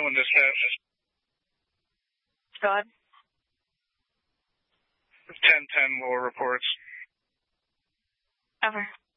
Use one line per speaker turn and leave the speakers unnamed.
911 dispatch.
Go ahead.
1010 lower reports.
Over.